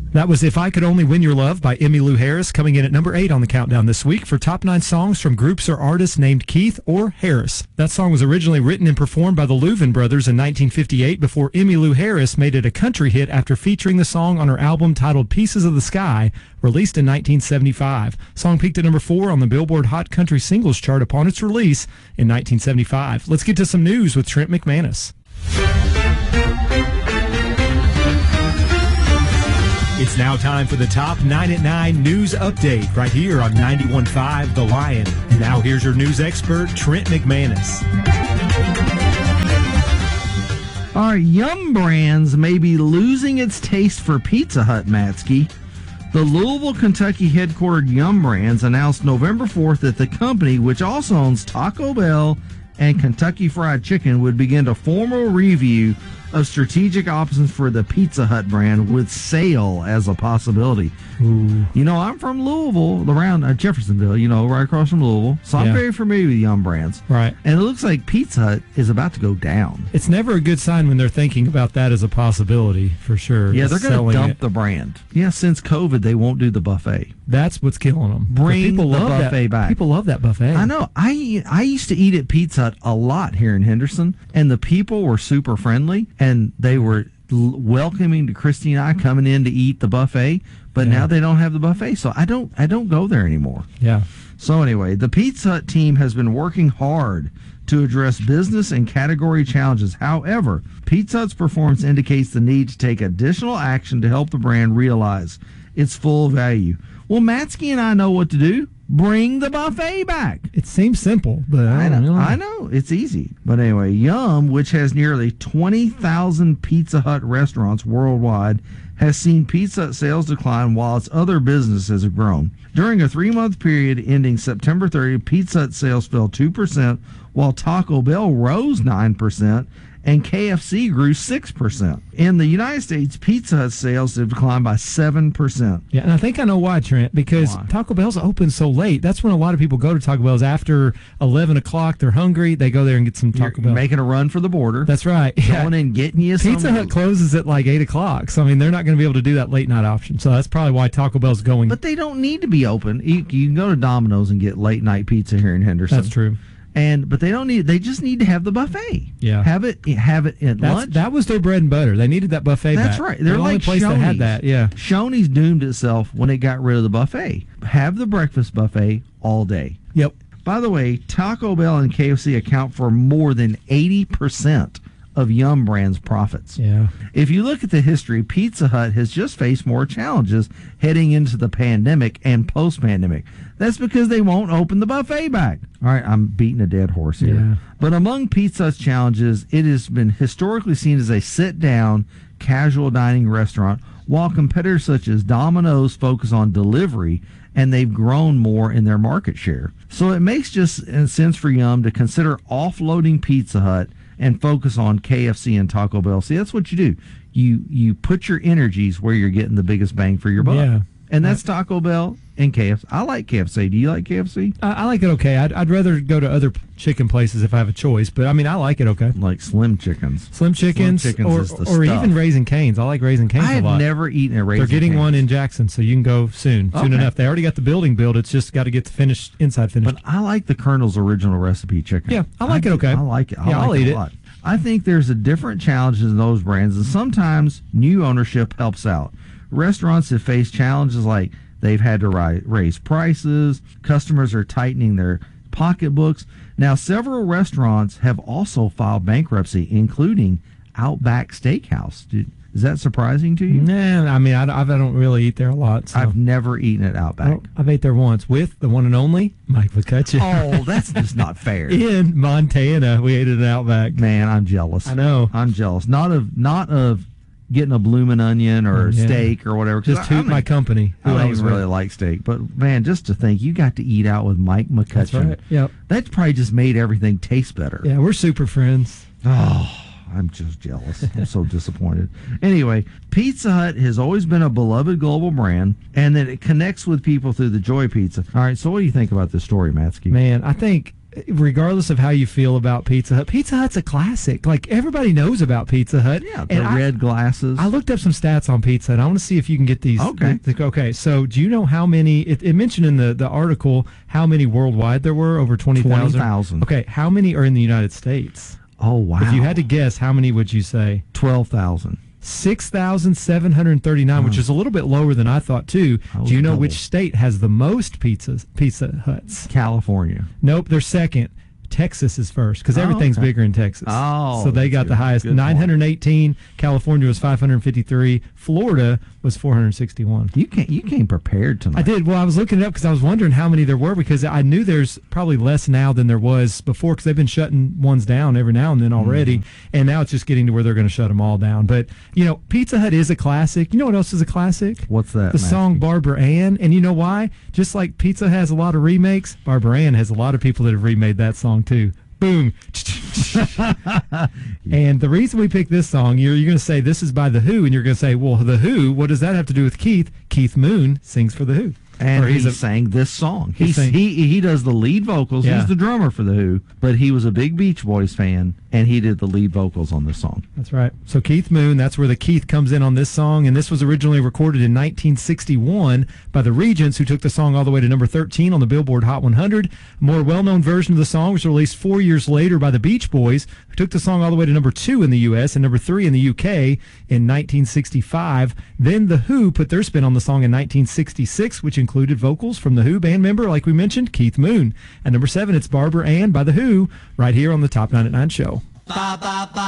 That was If I Could Only Win Your Love by Emmylou Harris, coming in at number 8 on the countdown this week for top 9 songs from groups or artists named Keith or Harris. That song was originally written and performed by the Louvin Brothers in 1958 before Emmylou Harris made it a country hit after featuring the song on her album titled Pieces of the Sky, released in 1975. Song peaked at number 4 on the Billboard Hot Country Singles chart upon its release in 1975. Let's get to some news with Trent McManus. It's now time for the Top 9 at 9 News Update right here on 91.5 The Lion. And now here's your news expert, Trent McManus. Our Yum Brands may be losing its taste for Pizza Hut, Matsky. The Louisville, Kentucky headquartered Yum Brands announced November 4th that the company, which also owns Taco Bell and Kentucky Fried Chicken, would begin a formal review of strategic options for the Pizza Hut brand, with sale as a possibility. Ooh. You know, I'm from Louisville, around Jeffersonville, right across from Louisville, so I'm very familiar with Yum Brands. Right. And it looks like Pizza Hut is about to go down. It's never a good sign when they're thinking about that as a possibility, for sure. Yeah, they're going to dump the brand. Yeah, since COVID, they won't do the buffet. That's what's killing them. Bring the buffet back. People love that buffet. I know. I used to eat at Pizza Hut a lot here in Henderson, and the people were super friendly, and they were welcoming to Christy and I coming in to eat the buffet. But now they don't have the buffet, so I don't go there anymore. Yeah. So anyway, the Pizza Hut team has been working hard to address business and category challenges. However, Pizza Hut's performance indicates the need to take additional action to help the brand realize its full value. Well, Matsky and I know what to do. Bring the buffet back. It seems simple, but I know. It's easy. But anyway, Yum, which has nearly 20,000 Pizza Hut restaurants worldwide, has seen Pizza Hut sales decline while its other businesses have grown. During a 3-month period ending September 30th, Pizza Hut sales fell 2%, while Taco Bell rose 9%, and KFC grew 6%. In the United States, Pizza Hut sales have declined by 7%. Yeah, and I think I know why, Trent, because Taco Bell's open so late. That's when a lot of people go to Taco Bell's after 11 o'clock. They're hungry. They go there and get some Taco Bell. Making a run for the border. That's right. Going in, getting you some. Pizza Hut closes at like 8 o'clock. So, I mean, they're not going to be able to do that late night option. So that's probably why Taco Bell's going. But they don't need to be open. You can go to Domino's and get late night pizza here in Henderson. That's true. But they don't need. They just need to have the buffet. Yeah, have it at lunch. That was their bread and butter. They needed that buffet. That's back. right. They're the like only place Shoney's. that had that. Yeah, Shoney's doomed itself when it got rid of the buffet. Have the breakfast buffet all day. Yep. By the way, Taco Bell and KFC account for more than 80% of Yum Brands' profits. Yeah. If you look at the history, Pizza Hut has just faced more challenges heading into the pandemic and post-pandemic. That's because they won't open the buffet back. All right, I'm beating a dead horse here. Yeah. But among Pizza Hut's challenges, it has been historically seen as a sit-down, casual dining restaurant, while competitors such as Domino's focus on delivery, and they've grown more in their market share. So it makes just sense for Yum to consider offloading Pizza Hut and focus on KFC and Taco Bell. See, that's what you do. You put your energies where you're getting the biggest bang for your buck. Yeah. And that's Taco Bell and KFC. I like KFC. Do you like KFC? I like it okay. I'd rather go to other chicken places if I have a choice, but I mean, I like it okay. Like Slim Chickens. Slim Chickens is the or stuff. even Raising Cane's. I like Raising Cane's a lot. I've never eaten a Raising They're getting Cane's. one in Jackson, so you can go soon enough. They already got the building built. It's just got to get the inside finished. But I like the Colonel's original recipe chicken. Yeah, I like it okay. I like it. I'll eat it. A lot. I think there's a different challenges in those brands, and sometimes new ownership helps out. Restaurants have faced challenges like they've had to raise prices, customers are tightening their pocketbooks. Now, several restaurants have also filed bankruptcy, including Outback Steakhouse. Is that surprising to you? Nah, I mean, I don't really eat there a lot. So. I've never eaten at Outback. Well, I've ate there once with the one and only Mike McCutcheon. Oh, that's just not fair. In Montana, we ate at Outback. Man, I'm jealous. I know. I'm jealous. Not of getting a bloomin' onion or steak or whatever. Just toot my company. I don't even really like steak. But, man, just to think you got to eat out with Mike McCutcheon. That's right. Yep. That probably just made everything taste better. Yeah, we're super friends. Oh, I'm just jealous. I'm so disappointed. Anyway, Pizza Hut has always been a beloved global brand, and that it connects with people through the Joy Pizza. All right, so what do you think about this story, Matsky? Man, I think regardless of how you feel about Pizza Hut's a classic. Like, everybody knows about Pizza Hut. Yeah, the red glasses. I looked up some stats on Pizza Hut. I want to see if you can get these. Okay. Okay, so do you know how many, it mentioned in the article how many worldwide there were? Over 20,000? 20,000. Okay, how many are in the United States? Oh, wow. If you had to guess, how many would you say? 12,000. 6,739, which is a little bit lower than I thought, too. Do you know which state has the most Pizza Huts? California. Nope, they're second. Texas is first because everything's bigger in Texas. Oh, so they got the highest. 918. California was 553. Florida was 461. You came prepared tonight. I did. Well, I was looking it up because I was wondering how many there were, because I knew there's probably less now than there was before, because they've been shutting ones down every now and then already, and now it's just getting to where they're going to shut them all down. But Pizza Hut is a classic. You know what else is a classic? What's that? The song Barbara Ann. And you know why? Just like Pizza has a lot of remakes, Barbara Ann has a lot of people that have remade that song too. Boom. And the reason we picked this song, you're going to say this is by The Who, and you're going to say, well, The Who, what does that have to do with Keith? Keith Moon sings for The Who. And he sang this song. He does the lead vocals. Yeah. He's the drummer for The Who, but he was a big Beach Boys fan, and he did the lead vocals on this song. That's right. So Keith Moon, that's where the Keith comes in on this song, and this was originally recorded in 1961 by the Regents, who took the song all the way to number 13 on the Billboard Hot 100. A more well-known version of the song was released 4 years later by the Beach Boys, who took the song all the way to number 2 in the U.S. and number 3 in the U.K. in 1965. Then The Who put their spin on the song in 1966, which included vocals from The Who band member, like we mentioned, Keith Moon. At number 7, it's Barbara Ann by The Who, right here on the Top 9 at 9 show.